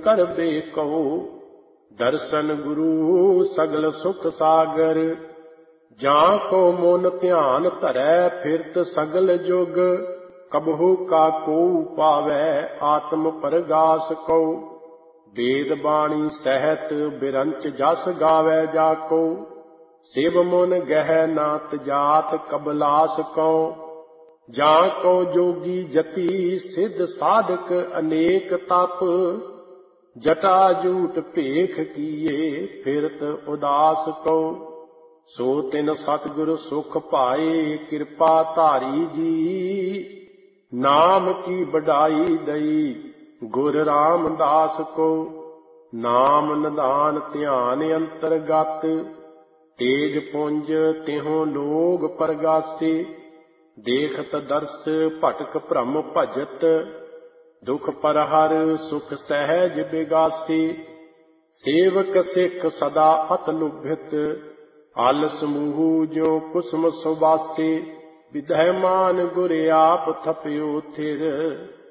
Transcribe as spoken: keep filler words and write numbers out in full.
करबे कहो। दर्शन गुरु सगल सुख सागर, जां को मन ध्यान धरै फिरत सगल जुग। कबहु का को पावै आत्म परगास को, वेद बाणी सहत बिरंच जस गावै जाको। शिव मन गह नात जात कबलास को, जां को जोगी जति सिद्ध साधक अनेक तप। जटा जूट भेख किए फिरत उदास को, सो तिन सतगुर सुख पाए कृपा धारी जी। नाम की बढ़ाई दई गुर रामदास को, नाम निदान ध्यान अंतरगत। तेज पुंज तिहों लोग परगासे, देखत दर्श भटक भ्रम भजत। दुख परहर सुख सहज बिगासे, सेवक सिख सदा अत लुभित। आल समूह जो कुसुम सुबासे, विधैमान गुर आप थप्यो थिर।